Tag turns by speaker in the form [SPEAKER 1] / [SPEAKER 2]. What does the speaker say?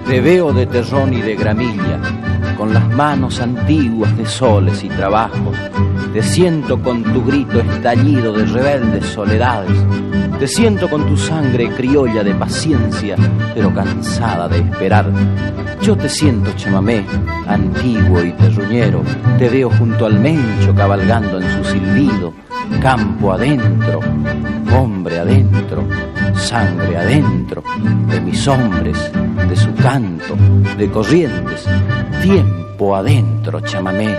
[SPEAKER 1] Te veo de terrón y de gramilla, con las manos antiguas de soles y trabajos. Te siento con tu grito estallido de rebeldes soledades. Te siento con tu sangre criolla de paciencia, pero cansada de esperar. Yo te siento, chamamé, antiguo y terruñero. Te veo junto al mencho cabalgando en su silbido. Campo adentro, hombre adentro, sangre adentro, de mis hombres, de su canto, de corrientes. Tiempo adentro, chamamé.